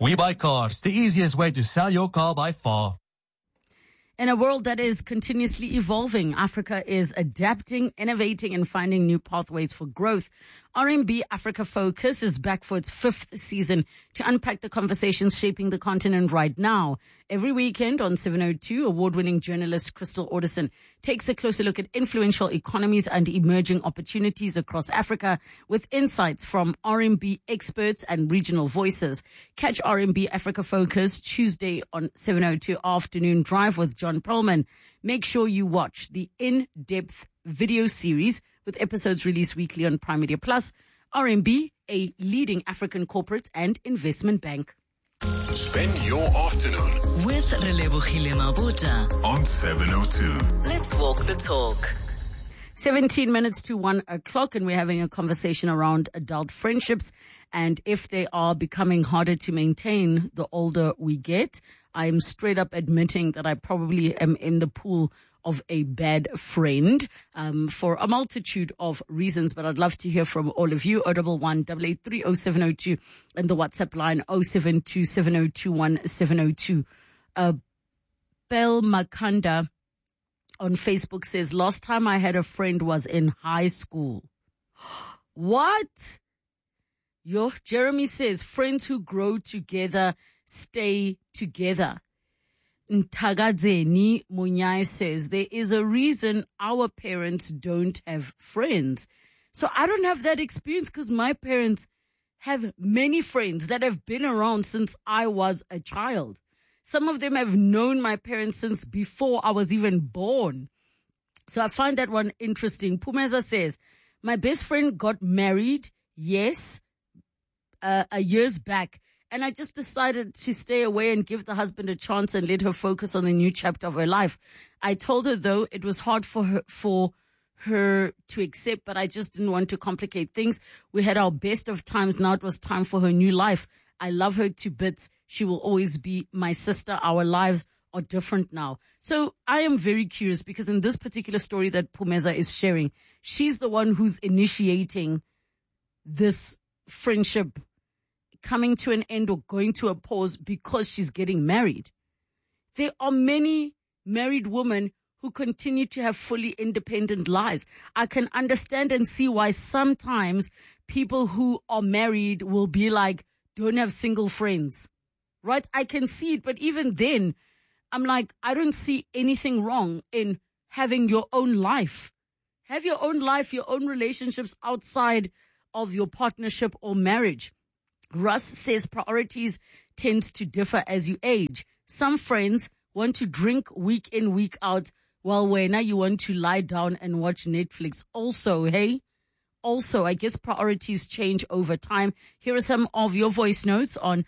We Buy Cars, the easiest way to sell your car by far. In a world that is continuously evolving, Africa is adapting, innovating, and finding new pathways for growth. R&B Africa Focus is back for its 5th season to unpack the conversations shaping the continent right now. Every weekend on 702, award-winning journalist Crystal Orderson takes a closer look at influential economies and emerging opportunities across Africa with insights from R&B experts and regional voices. Catch R&B Africa Focus Tuesday on 702 Afternoon Drive with John Perlman. Make sure you watch the in-depth video series with episodes released weekly on Prime Media Plus. R&B, a leading African corporate and investment bank. Spend your afternoon with Relebogile Mabota on 702. Let's walk the talk. 17 minutes to 1 o'clock, and we're having a conversation around adult friendships and if they are becoming harder to maintain the older we get. I'm straight up admitting that I probably am in the pool of a bad friend, for a multitude of reasons, but I'd love to hear from all of you. 011-883-0702 and the WhatsApp line 072-7021-702. Bell Makanda on Facebook says, last time I had a friend was in high school. What? Jeremy says, friends who grow together stay together. Ntagadzeni Munyai says, there is a reason our parents don't have friends. So I don't have that experience because my parents have many friends that have been around since I was a child. Some of them have known my parents since before I was even born. So I find that one interesting. Pumeza says, my best friend got married, yes, years back. And I just decided to stay away and give the husband a chance and let her focus on the new chapter of her life. I told her, though, it was hard for her to accept, but I just didn't want to complicate things. We had our best of times. Now it was time for her new life. I love her to bits. She will always be my sister. Our lives are different now. So I am very curious because in this particular story that Pumeza is sharing, she's the one who's initiating this friendship coming to an end or going to a pause because she's getting married. There are many married women who continue to have fully independent lives. I can understand and see why sometimes people who are married will be like, don't have single friends, right? I can see it, but even then, I'm like, I don't see anything wrong in having your own life. Have your own life, your own relationships outside of your partnership or marriage. Russ says priorities tends to differ as you age. Some friends want to drink week in, week out, while now you want to lie down and watch Netflix. Also, I guess priorities change over time. Here are some of your voice notes on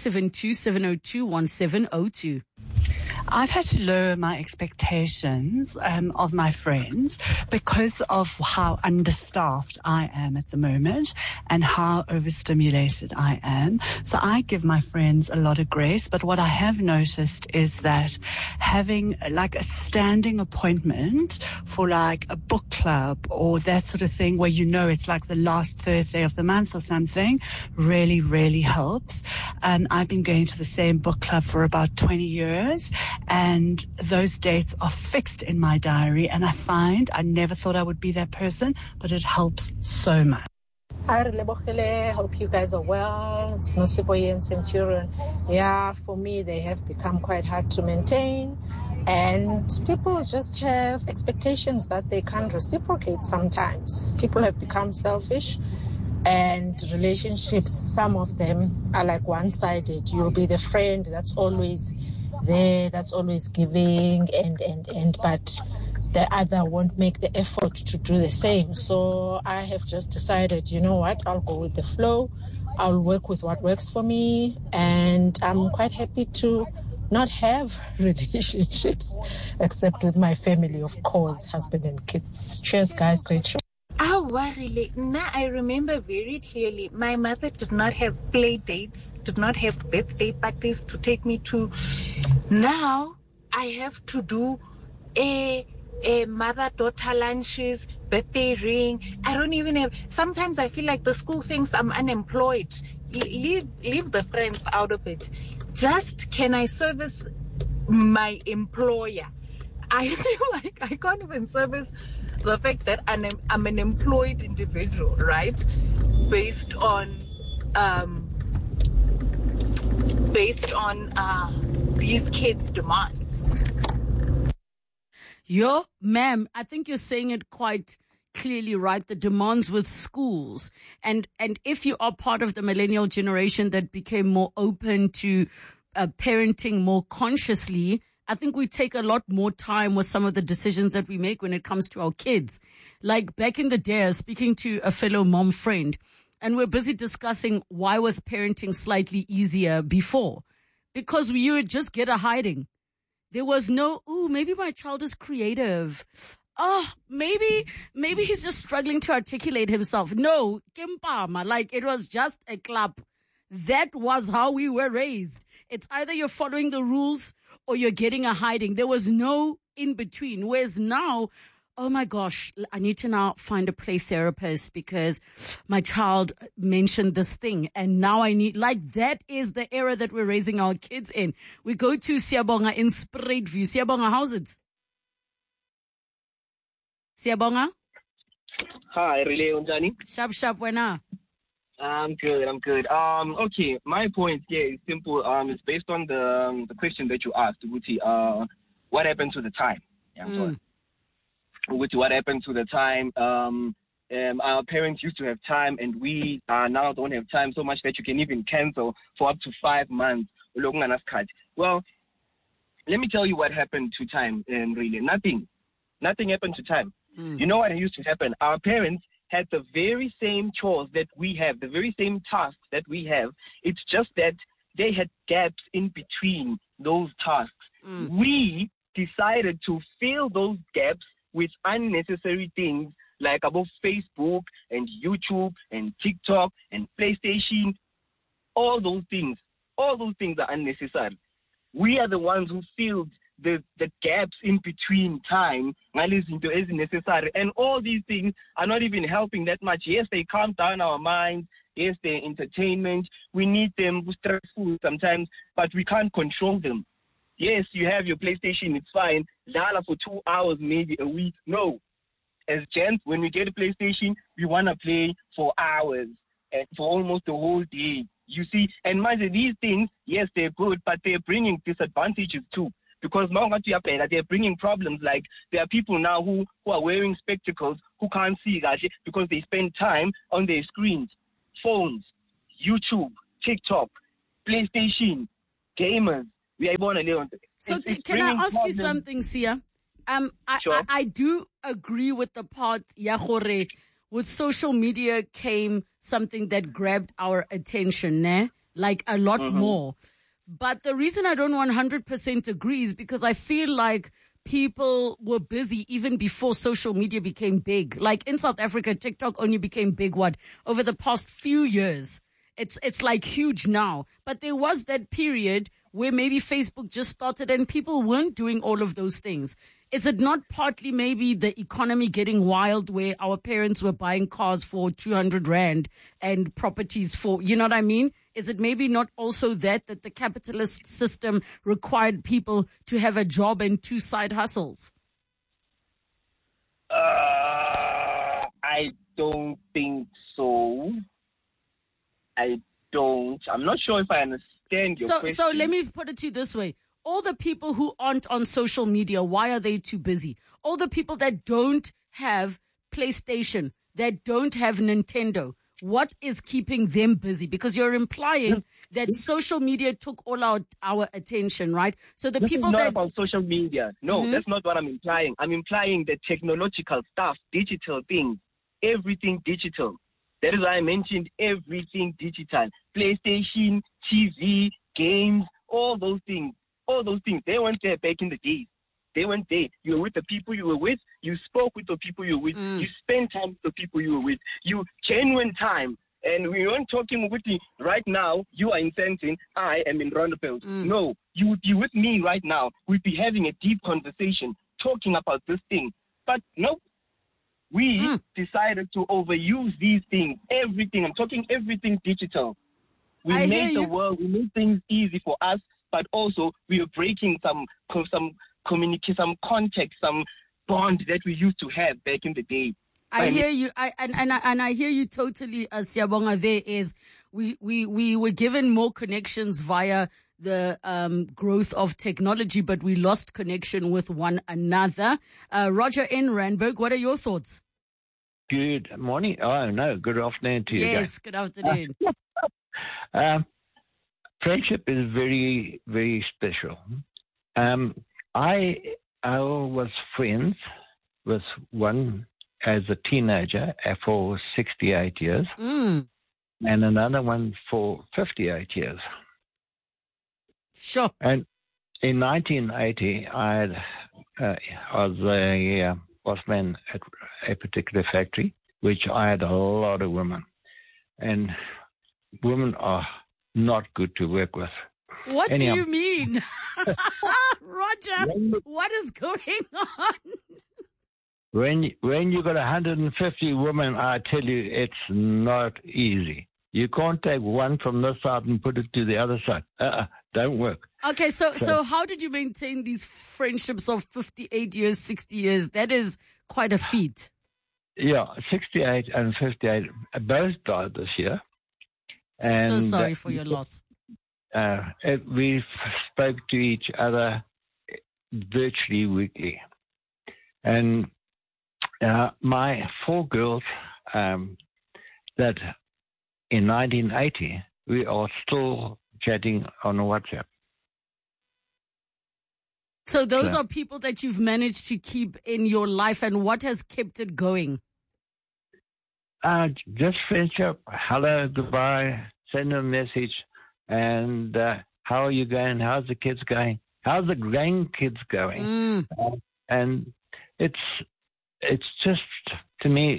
072-702-1702. I've had to lower my expectations of my friends because of how understaffed I am at the moment and how overstimulated I am. So I give my friends a lot of grace, but what I have noticed is that having like a standing appointment for like a book club or that sort of thing where you know it's like the last Thursday of the month or something really, really helps. I've been going to the same book club for about 20 years. And those dates are fixed in my diary. And I find I never thought I would be that person, but it helps so much. Hi, Relebogile. Hope you guys are well. It's Nosiboye and Centurion. Yeah, for me, they have become quite hard to maintain. And people just have expectations that they can't reciprocate sometimes. People have become selfish. And relationships, some of them are like one-sided. You'll be the friend that's always there, that's always giving, but the other won't make the effort to do the same. So I have just decided, you know what, I'll go with the flow. I'll work with what works for me. And I'm quite happy to not have relationships except with my family, of course, husband and kids. Cheers, guys. Great show. I remember very clearly my mother did not have play dates, did not have birthday parties to take me to. Now I have to do a mother-daughter lunches, birthday ring. I don't even have, sometimes I feel like the school thinks I'm unemployed. leave the friends out of it. Just can I service my employer? I feel like I can't even service the fact that I'm an employed individual, right? Based on these kids' demands. Ma'am, I think you're saying it quite clearly, right? The demands with schools. And if you are part of the millennial generation that became more open to parenting more consciously, I think we take a lot more time with some of the decisions that we make when it comes to our kids. Like back in the day, I was speaking to a fellow mom friend, and we're busy discussing why was parenting slightly easier before. Because you would just get a hiding. There was no, maybe my child is creative. Maybe he's just struggling to articulate himself. No, Kimpama, like it was just a clap. That was how we were raised. It's either you're following the rules or you're getting a hiding. There was no in between. Whereas now, oh my gosh, I need to now find a play therapist because my child mentioned this thing. And now I need, like, that is the era that we're raising our kids in. We go to Siyabonga in Spruitview. Siyabonga, how's it? Siyabonga? Hi, Relay Unjani. Sharp, wena. I'm good. Okay, my point here is simple. It's based on the question that you asked, Uguti. What happened to the time? Uguti, what happened to the time? Our parents used to have time, and we now don't have time so much that you can even cancel for up to 5 months. Well, let me tell you what happened to time, really. Nothing happened to time. You know what used to happen? Our parents had the very same chores that we have, the very same tasks that we have. It's just that they had gaps in between those tasks. We decided to fill those gaps with unnecessary things like about Facebook and YouTube and TikTok and PlayStation. All those things are unnecessary. We are the ones who filled the gaps in between time, and all these things are not even helping that much. Yes, they calm down our minds. Yes, they're entertainment. We need them stressful sometimes, but we can't control them. Yes, you have your PlayStation, it's fine. Lala for 2 hours, maybe a week. No. As gents, when we get a PlayStation, we want to play for hours, and for almost the whole day. You see, and mind you, these things, yes, they're good, but they're bringing disadvantages too. Because they're bringing problems like there are people now who are wearing spectacles who can't see because they spend time on their screens, phones, YouTube, TikTok, PlayStation, gamers. We are born alone. So can I ask you something, Sia? Sure. I do agree with the part, Yahore, with social media came something that grabbed our attention, like a lot more. But the reason I don't 100% agree is because I feel like people were busy even before social media became big. Like in South Africa, TikTok only became big, over the past few years. It's like huge now. But there was that period where maybe Facebook just started and people weren't doing all of those things. Is it not partly maybe the economy getting wild where our parents were buying cars for 200 Rand and properties for, you know what I mean? Is it maybe not also that the capitalist system required people to have a job and 2 side hustles? I don't think so. I'm not sure if I understand your question. So let me put it to you this way. All the people who aren't on social media, why are they too busy? All the people that don't have PlayStation, that don't have Nintendo, what is keeping them busy? Because you're implying that social media took all our attention, right? So the people that... This is not about social media. No, that's not what I'm implying. I'm implying the technological stuff, digital things, everything digital. That is why I mentioned everything digital. PlayStation, TV, games, all those things. All those things, they weren't there back in the days. They weren't there. You were with the people you were with. You spoke with the people you were with. You spent time with the people you were with. You genuine time. And we weren't talking with you right now. You are in Sandton. I am in Rondopelt. No, you would be with me right now. We'd be having a deep conversation, talking about this thing. But no, we decided to overuse these things. Everything. I'm talking everything digital. We made the world, we made things easy for us, but also we are breaking some communication, some context, some bond that we used to have back in the day. I hear you. I hear you totally, Siyabonga. There is, we were given more connections via the growth of technology, but we lost connection with one another. Roger in Randburg, what are your thoughts? Good morning. Oh, no, good afternoon to you guys. Yes, good afternoon. Friendship is very, very special. I was friends with one as a teenager for 68 years and another one for 58 years. Sure. And in 1980, I was a bossman at a particular factory, which I had a lot of women. And women are not good to work with. What do you mean? Roger, what is going on? When you got 150 women, I tell you, it's not easy. You can't take one from this side and put it to the other side. Don't work. Okay, so how did you maintain these friendships of 58 years, 60 years? That is quite a feat. Yeah, 68 and 58 both died this year. And so sorry for your loss. We spoke to each other virtually weekly. And my 4 girls that in 1980, we are still chatting on WhatsApp. So those are people that you've managed to keep in your life, and what has kept it going? Just friendship. Hello, goodbye. Send a message. And how are you going? How's the kids going? How's the grandkids going? And it's just, to me,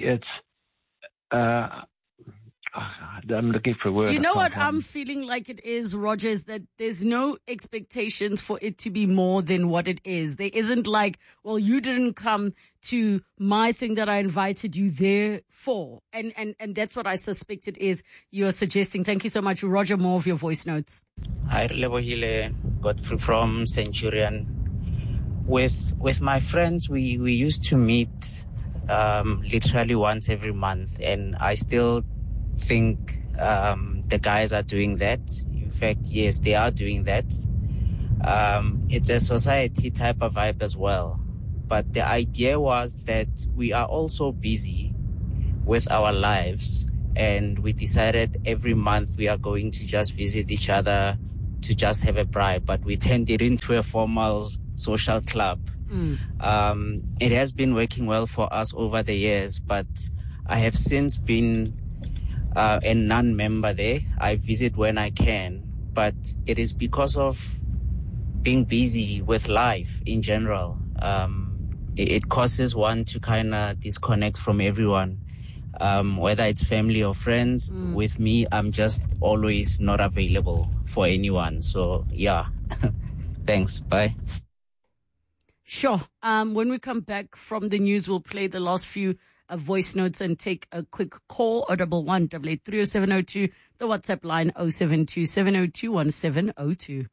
I'm looking for words. You know what I'm feeling like it is, Roger, is that there's no expectations for it to be more than what it is. There isn't like, well, you didn't come to my thing that I invited you there for. And that's what I suspect it is you're suggesting. Thank you so much, Roger. More of your voice notes. Hi, Lebohile, Godfrey from Centurion. With my friends, we used to meet literally once every month, and I still think the guys are doing that. In fact, yes, they are doing that. It's a society type of vibe as well. But the idea was that we are also busy with our lives, and we decided every month we are going to just visit each other to just have a bribe, but we turned it into a formal social club. It has been working well for us over the years, but I have since been a non-member there. I visit when I can, but it is because of being busy with life in general. It causes one to kind of disconnect from everyone, whether it's family or friends. With me, I'm just always not available for anyone. So, yeah. Thanks. Bye. Sure. When we come back from the news, we'll play the last few voice notes and take a quick call. 011 883 0702. The WhatsApp line 072 702 1702.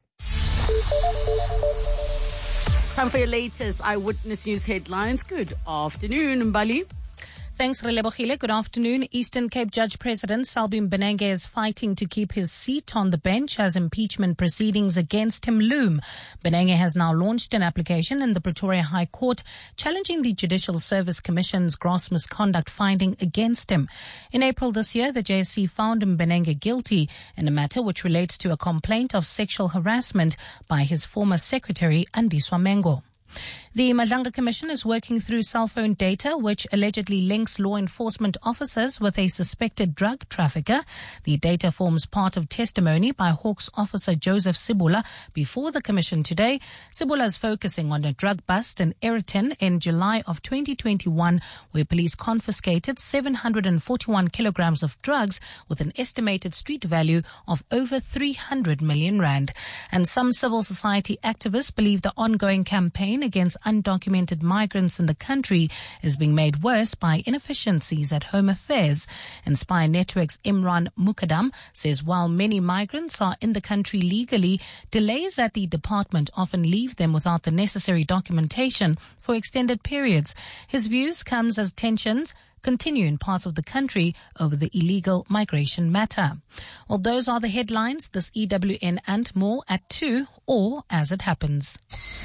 Time for your latest Eyewitness News headlines. Good afternoon, Mbali. Thanks, Relebohile. Good afternoon. Eastern Cape Judge President Selby Mbenenge is fighting to keep his seat on the bench as impeachment proceedings against him loom. Mbenenge has now launched an application in the Pretoria High Court challenging the Judicial Service Commission's gross misconduct finding against him. In April this year, the JSC found Mbenenge guilty in a matter which relates to a complaint of sexual harassment by his former secretary, Andiswa Mengo. The Madlanga Commission is working through cell phone data which allegedly links law enforcement officers with a suspected drug trafficker. The data forms part of testimony by Hawks officer Joseph Sibula before the Commission today. Sibula is focusing on a drug bust in Ayrton in July of 2021 where police confiscated 741 kilograms of drugs with an estimated street value of over 300 million rand. And some civil society activists believe the ongoing campaign against undocumented migrants in the country is being made worse by inefficiencies at Home Affairs. Inspire Network's Imran Mukaddam says while many migrants are in the country legally, delays at the department often leave them without the necessary documentation for extended periods. His views comes as tensions continue in parts of the country over the illegal migration matter. Well, those are the headlines. This EWN and more at 2 or as it happens.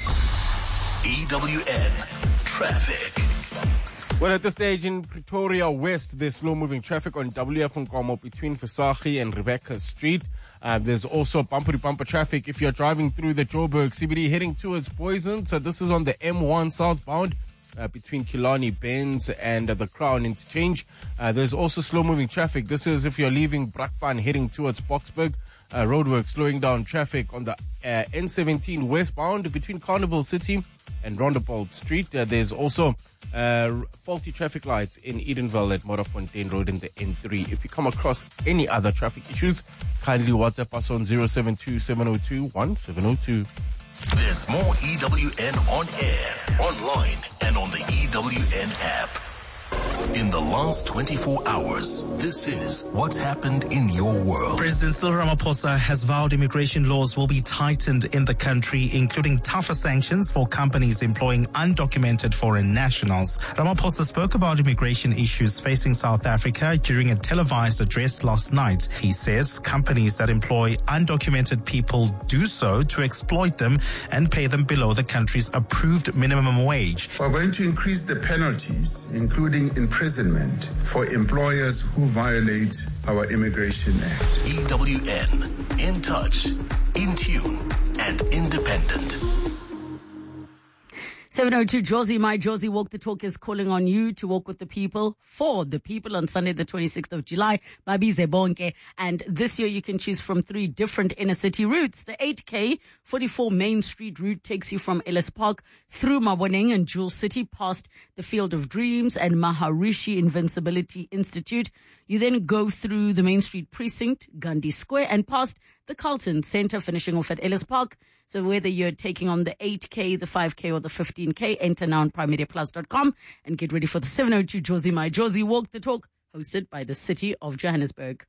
EWN Traffic. Well, at this stage in Pretoria West, there's slow-moving traffic on WF Nkomo between Versaghi and Rebecca Street. There's also bumper-to-bumper traffic if you're driving through the Joburg CBD heading towards Poison. So this is on the M1 southbound. Between Killarney Bends and the Crown Interchange. There's also slow-moving traffic. This is if you're leaving Brakpan heading towards Boksburg. Roadwork slowing down traffic on the N17 westbound between Carnival City and Rondebold Street. There's also faulty traffic lights in Edenville at Morafontein Road in the N3. If you come across any other traffic issues, kindly WhatsApp us on 072-702-1702. There's more EWN on air, online, and on the EWN app. In the last 24 hours, this is what's happened in your world. President Cyril Ramaphosa has vowed immigration laws will be tightened in the country, including tougher sanctions for companies employing undocumented foreign nationals. Ramaphosa spoke about immigration issues facing South Africa during a televised address last night. He says companies that employ undocumented people do so to exploit them and pay them below the country's approved minimum wage. We're going to increase the penalties, including imprisonment for employers who violate our Immigration Act. EWN, in touch, in tune, and independent. 702 Josie, my Josie Walk the Talk is calling on you to walk with the people, for the people on Sunday the 26th of July, Babize Bonke. And this year you can choose from 3 different inner city routes. The 8K 44 Main Street route takes you from Ellis Park through Maboneng and Jewel City past the Field of Dreams and Maharishi Invincibility Institute. You then go through the Main Street Precinct, Gandhi Square, and past the Carlton Center, finishing off at Ellis Park. So whether you're taking on the 8K, the 5K, or the 15K, enter now on primediaplus.com and get ready for the 702 Josie, my Josie Walk the Talk, hosted by the City of Johannesburg.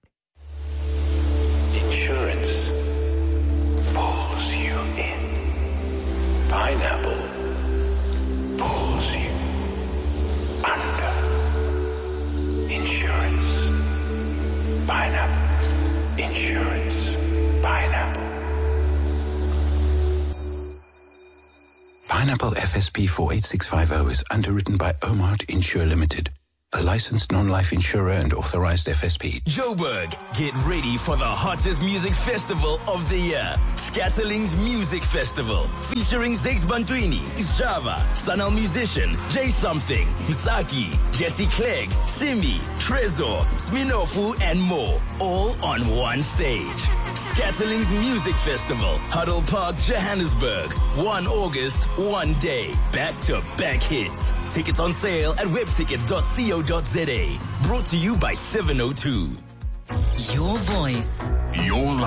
Insurance pulls you in. Pineapple pulls you under. Insurance. Pineapple. Insurance. Pineapple. Pineapple FSP 48650 is underwritten by Omart Insure Limited, a licensed non-life insurer and authorized FSP. Joburg, get ready for the hottest music festival of the year. Scatterling's Music Festival, featuring Zex Bantwini, Java, Sanal Musician, Jay Something, Msaki, Jesse Clegg, Simi, Trezor, Sminofu, and more, all on one stage. Scatterling's Music Festival, Huddle Park, Johannesburg. 1 August, 1 day. Back-to-back hits. Tickets on sale at webtickets.co.za. Brought to you by 702. Your voice. Your life.